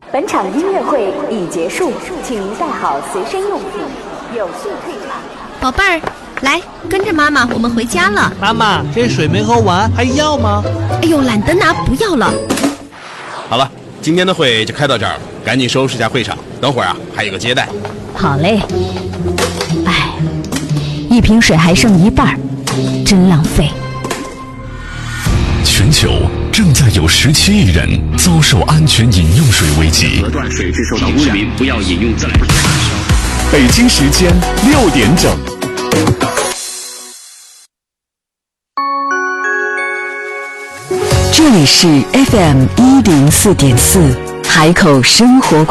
本场音乐会已结束，请您带好随身用品，有序退场。 宝贝儿，来跟着妈妈，我们回家了。 妈妈，这水没喝完，还要吗？ 哎呦，懒得拿，不要了。 好了，今天的会就开到这儿了，赶紧收拾一下会场，等会儿啊还有个接待。 好嘞。哎，一瓶水还剩一半，真浪费。 全球正在有17亿人遭受安全饮用水危机。 断水致受到污染，市民不要饮用自来水。 北京时间6点整。 这里是 FM 104.4海口生活